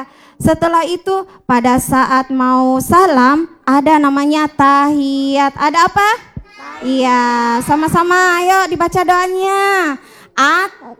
Setelah itu pada saat mau salam ada namanya tahiyat. Ada apa? Iya, sama-sama ayo dibaca doanya.